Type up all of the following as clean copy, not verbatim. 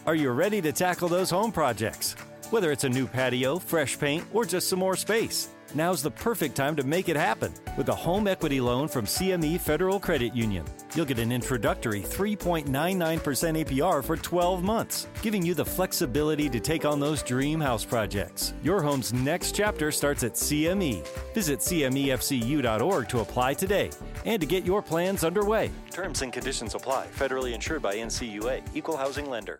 Are you ready to tackle those home projects? Whether it's a new patio, fresh paint, or just some more space, now's the perfect time to make it happen with a home equity loan from CME Federal Credit Union. You'll get an introductory 3.99% APR for 12 months, giving you the flexibility to take on those dream house projects. Your home's next chapter starts at CME. Visit CMEFCU.org to apply today and to get your plans underway. Terms and conditions apply. Federally insured by NCUA. Equal housing lender.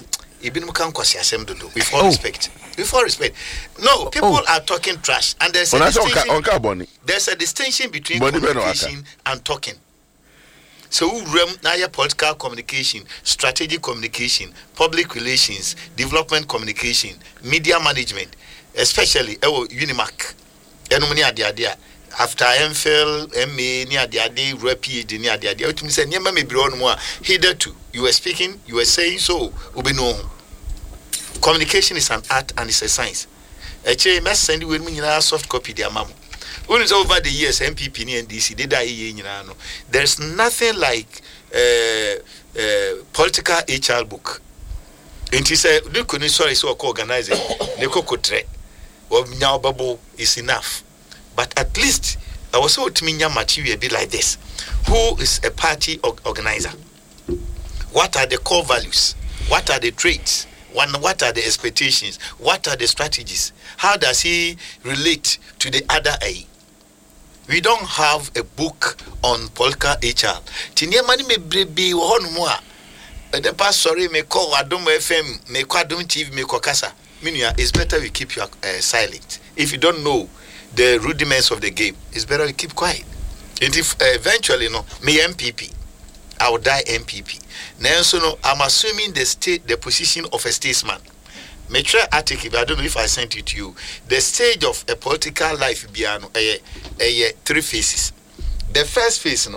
With all respect. With all respect. No, people are talking trash. And there's a distinction between communication and talking. So, political communication, strategic communication, public relations, development communication, media management, especially Unimac. After MPhil, MA, near the idea, PhD, near the idea, to say, never may be on more. Hitherto, you were speaking, you were saying so, Ubino. Communication is an art and it's a science. Actually, must send you with me a soft copy, dear mom. When it's over the years, MPP and DC, there's nothing like political HR book. And he said, look, sorry, so organizing, the cocoa tray, or now bubble is enough. But at least I was so to me material be like this. Who is a party organizer? What are the core values? What are the traits? What are the expectations? What are the strategies? How does he relate to the other A? We don't have a book on political HR. Tinia mani me be one more. The past sorry me call Adom FM, me call Adom TV, me call Kasa. Meaning it's better we keep you silent. If you don't know the rudiments of the game, it's better we keep quiet. And if eventually me MPP, I will die MPP. Now so I'm assuming the position of a statesman. Make article, I don't know if I sent it to you. The stage of a political life biano three phases. The first phase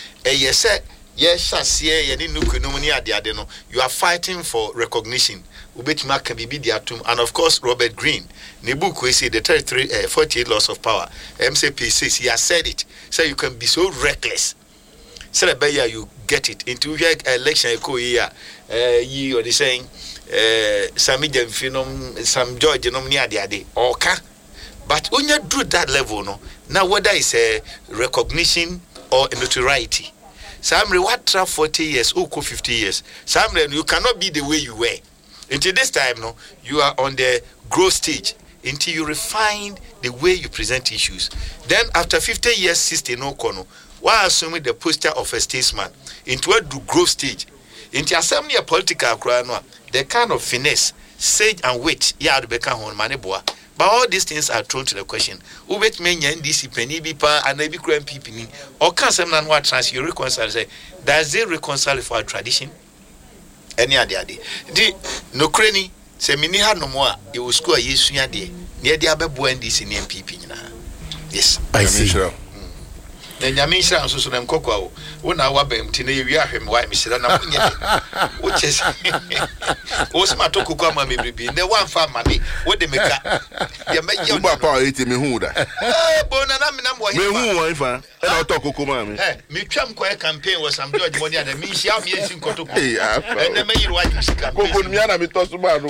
you are fighting for recognition. And of course Robert Greene, Nibuku we say the 48 laws of power. MCP says he has said it. So you can be so reckless. So you get it into your election ye or the saying Sami Phenom, some George near the day. Okay. But when you do that level, now whether it's a recognition or a notoriety. Some reward 40 years, 50 years. Some you cannot be the way you were. Until this time, you are on the growth stage. Until you refine the way you present issues. Then after 50 years, 60 while assuming the posture of a statesman into a growth stage. Into assembly a political crano, the kind of finesse, sage and wit, yard become on maneboa. But all these things are thrown to the question. Ubet menya ndisi penny bipa and maybe crime people or can someone what trans you reconcile say, does they reconcile for our tradition? Any other day. No cranny, say miniha no more, it will score a yes near the other boy and this in MPP. Yes, I see. Then Yamisha and Susan Coco, when I were him, Tina, you are him, why, Mr. Which is what's my Tokukama may be the one farm money, what they make up. You make your papa eating me who that. Bonanam, and I'll talk Kukumami. Me Trump quiet campaign was some George money and the Misha Mies in Kotoku. And the mayor white Kukumiana, me toss to Baru.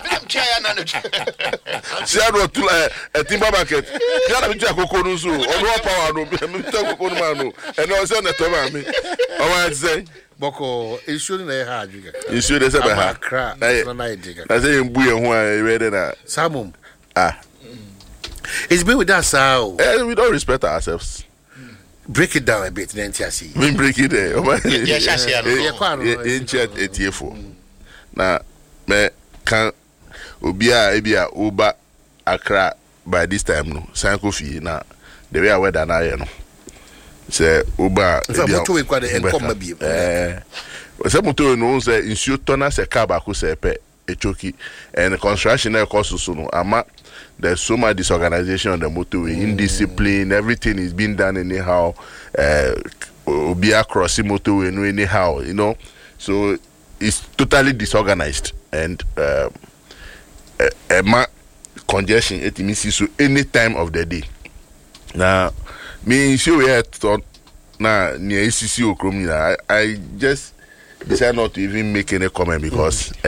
Seattle to a timber market. Yana Jaconusu, or power. And also on the Tomami. I want to say, Boko, it shouldn't have had you. You should have said, I crap. I say, who I read it. Samum. It's been with us how we don't respect ourselves. Break it down a bit, then see. We break it there. In chat 84. Now, me can Ubia Uba Accra by this time. No, Sankofi now. The way I wear that now. Say Uba moto we kwade enkom bi say moto no say insuo tona se car ba ko se pe echoki and construction e cost so no ama there's so much disorganization on the motorway, indiscipline, everything is being done anyhow, be across the motorway no anyhow, so it's totally disorganized and congestion it means so any time of the day. Now me sure we had thought now near ACC Okromina, I just decided not to even make any comment because